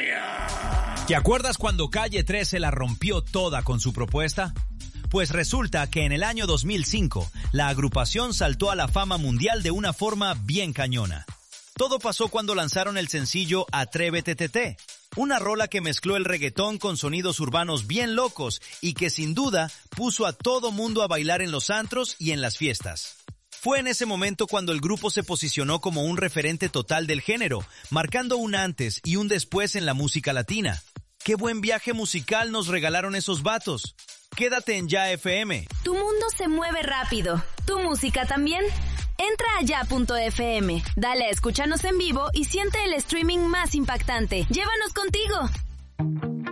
¿Te acuerdas cuando Calle 13 la rompió toda con su propuesta? Pues resulta que en el año 2005, la agrupación saltó a la fama mundial de una forma bien cañona. Todo pasó cuando lanzaron el sencillo Atrévete TT, una rola que mezcló el reggaetón con sonidos urbanos bien locos y que sin duda puso a todo mundo a bailar en los antros y en las fiestas. Fue en ese momento cuando el grupo se posicionó como un referente total del género, marcando un antes y un después en la música latina. ¡Qué buen viaje musical nos regalaron esos vatos! Quédate en Ya FM. Tu mundo se mueve rápido. ¿Tu música también? Entra a ya.fm, dale a escúchanos en vivo y siente el streaming más impactante. ¡Llévanos contigo!